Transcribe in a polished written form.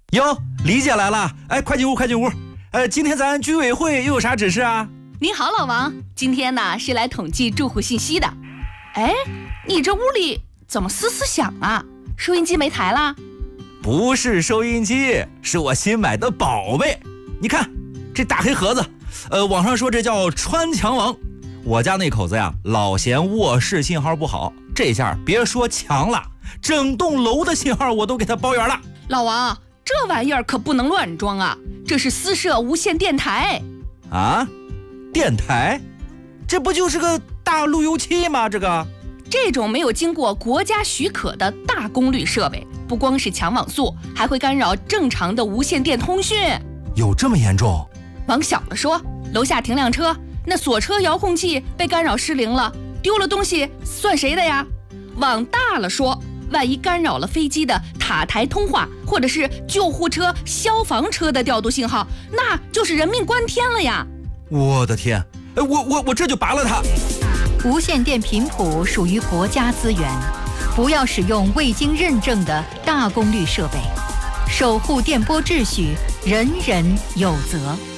哟，李姐来了，哎，快进屋，快进屋。今天咱居委会又有啥指示啊？ 您好，老王，今天呢是来统计住户信息的。哎，你这屋里怎么嘶嘶响啊？收音机没台啦？ 不是收音机，是我新买的宝贝。你看这大黑盒子，网上说这叫穿墙王。我家那口子呀，老嫌卧室信号不好，这下别说墙了，整栋楼的信号我都给它包圆了。 老王，这玩意儿可不能乱装啊，这是私设无线电台。 啊？电台？这不就是个大路由器吗？ 这种没有经过国家许可的大功率设备，不光是抢网速，还会干扰正常的无线电通讯。 有这么严重？ 往小了说，楼下停辆车，那锁车遥控器被干扰失灵了，丢了东西算谁的呀？往大了说，万一干扰了飞机的塔台通话，或者是救护车、消防车的调度信号，那就是人命关天了呀！ 我的天，我这就拔了它。 无线电频谱属于国家资源，不要使用未经认证的大功率设备，守护电波秩序，人人有责。